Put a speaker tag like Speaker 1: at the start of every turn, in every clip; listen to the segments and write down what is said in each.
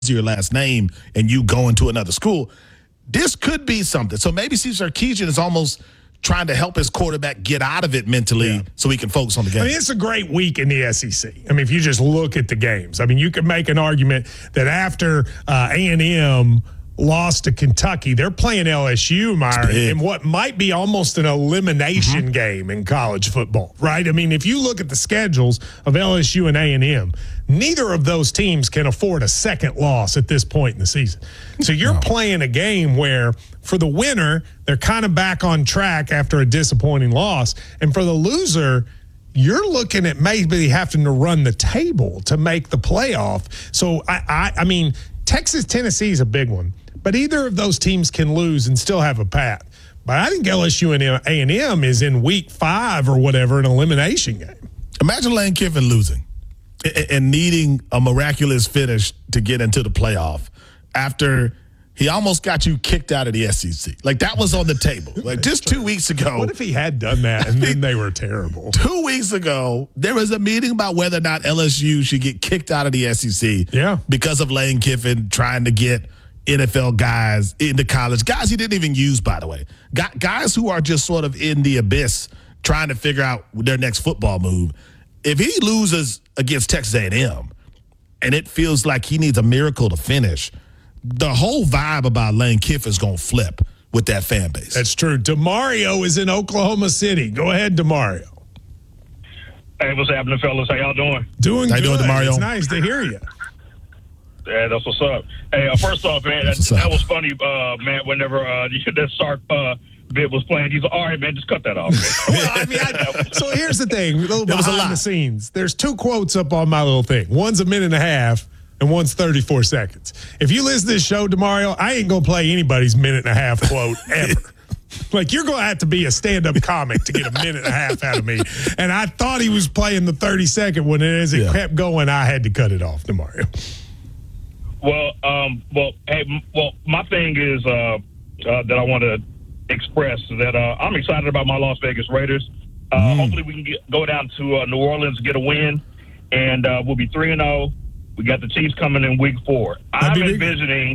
Speaker 1: your last name and you going to another school. This could be something. So maybe Steve Sarkisian is almost trying to help his quarterback get out of it mentally so he can focus on the game.
Speaker 2: I mean, it's a great week in the SEC. I mean, if you just look at the games, I mean, you could make an argument that after A&M lost to Kentucky, they're playing LSU, Myron, in what might be almost an elimination game in college football, right? I mean, if you look at the schedules of LSU and A&M, neither of those teams can afford a second loss at this point in the season. So you're playing a game where for the winner, they're kind of back on track after a disappointing loss. And for the loser, you're looking at maybe having to run the table to make the playoff. So, I mean, Texas-Tennessee is a big one. But either of those teams can lose and still have a path. But I think LSU and A&M is in week 5 or whatever, an elimination game.
Speaker 1: Imagine Lane Kiffin losing and needing a miraculous finish to get into the playoff after he almost got you kicked out of the SEC. Like, that was on the table. Like, just 2 weeks ago.
Speaker 2: What if he had done that and then they were terrible?
Speaker 1: 2 weeks ago, there was a meeting about whether or not LSU should get kicked out of the SEC because of Lane Kiffin trying to get NFL guys into college, guys he didn't even use, by the way, guys who are just sort of in the abyss trying to figure out their next football move. If he loses against Texas A&M and it feels like he needs a miracle to finish, the whole vibe about Lane Kiffin is going to flip with that fan base.
Speaker 2: That's true. DeMario is in Oklahoma City. Go ahead, DeMario.
Speaker 3: Hey, what's happening, fellas? How y'all doing?
Speaker 2: Doing
Speaker 1: How
Speaker 2: good.
Speaker 1: you doing, DeMario?
Speaker 2: It's nice to hear you.
Speaker 3: Yeah, that's what's up. Hey, first off, man, that was funny, man, whenever that Sark bit was playing. He's like, all right, man, just cut that off.
Speaker 2: Well, I mean, so here's the thing. A little behind the scenes. There's 2 quotes up on my little thing. One's a minute and a half, and one's 34 seconds. If you listen to this show, DeMario, I ain't going to play anybody's minute and a half quote ever. Like, you're going to have to be a stand-up comic to get a minute and a half out of me. And I thought he was playing the 30-second one, and as it kept going, I had to cut it off, DeMario.
Speaker 3: Well, my thing is that I want to express that I'm excited about my Las Vegas Raiders. Hopefully we can go down to New Orleans, get a win, and we'll be 3-0. We got the Chiefs coming in week 4. I'm envisioning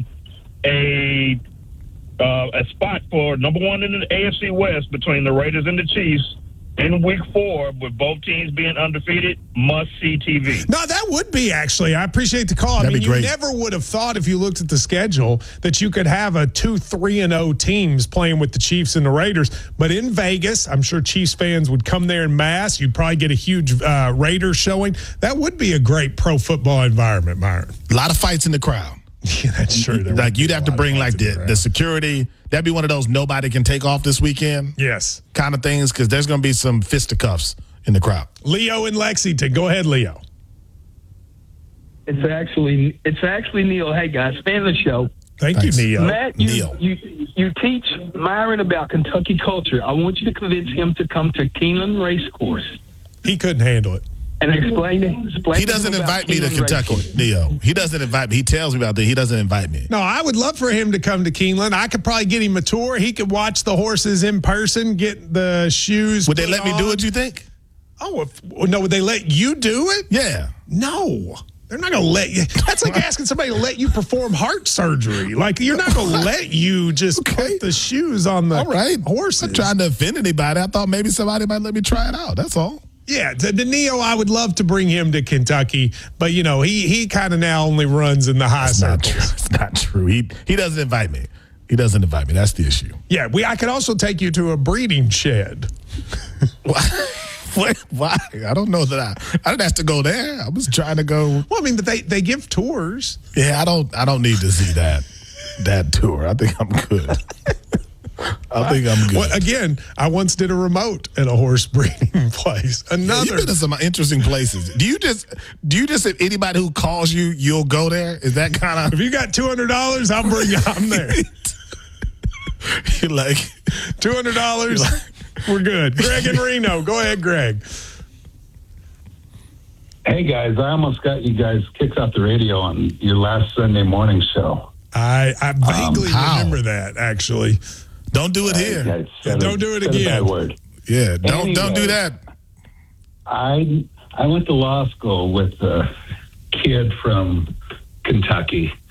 Speaker 3: a spot for number 1 in the AFC West between the Raiders and the Chiefs in week 4, with both teams being undefeated. Must-see TV.
Speaker 2: No, that would be, actually. I appreciate the call.
Speaker 1: That'd
Speaker 2: I mean,
Speaker 1: be great.
Speaker 2: You never would have thought, if you looked at the schedule, that you could have a 2-3-0 teams playing with the Chiefs and the Raiders. But in Vegas, I'm sure Chiefs fans would come there in mass. You'd probably get a huge Raiders showing. That would be a great pro football environment, Myron.
Speaker 1: A lot of fights in the crowd.
Speaker 2: Yeah, that's true.
Speaker 1: Like, you'd have to bring, like, the security. That'd be one of those nobody can take off this weekend.
Speaker 2: Yes.
Speaker 1: Kind of things, because there's going to be some fisticuffs in the crowd.
Speaker 2: Leo in Lexington. Go ahead, Leo.
Speaker 4: It's actually Neil. Hey, guys, fan of the show.
Speaker 2: Thanks. You, Neil.
Speaker 4: Matt, you teach Myron about Kentucky culture. I want you to convince him to come to Keeneland Racecourse.
Speaker 2: He couldn't handle it.
Speaker 4: And explain
Speaker 1: He doesn't invite me to Kentucky, Neo. He doesn't invite me. He tells me about that. He doesn't invite me.
Speaker 2: No, I would love for him to come to Keeneland. I could probably get him a tour. He could watch the horses in person, get the shoes.
Speaker 1: Would they let me do it, you think?
Speaker 2: Oh, no, would they let you do it?
Speaker 1: Yeah.
Speaker 2: No. They're not going to let you. That's like asking somebody to let you perform heart surgery. Like, you're not going to let you just put the shoes on the horses.
Speaker 1: I'm not trying to offend anybody. I thought maybe somebody might let me try it out. That's all.
Speaker 2: Yeah, the Neo, I would love to bring him to Kentucky, but, you know, he kind of now only runs in the high circles.
Speaker 1: It's not true. He doesn't invite me. He doesn't invite me. That's the issue.
Speaker 2: Yeah, I could also take you to a breeding shed.
Speaker 1: Why? I don't know that I didn't have to go there. I was trying to go.
Speaker 2: Well, I mean, they give tours.
Speaker 1: Yeah, I don't need to see that tour. I think I'm good. I think I'm good.
Speaker 2: Well, again, I once did a remote at a horse breeding place.
Speaker 1: You've been to some interesting places. Do you just if anybody who calls you, you'll go there? Is that kind of?
Speaker 2: If you got $200, I'll bring you. I'm there.
Speaker 1: You're like
Speaker 2: $200. We're good. Greg in Reno. Go ahead, Greg.
Speaker 5: Hey guys, I almost got you guys kicked off the radio on your last Sunday morning show.
Speaker 2: I vaguely remember that, actually.
Speaker 1: Don't do it here.
Speaker 2: Don't do it again.
Speaker 5: Word.
Speaker 1: Yeah, don't do that.
Speaker 5: I went to law school with a kid from Kentucky,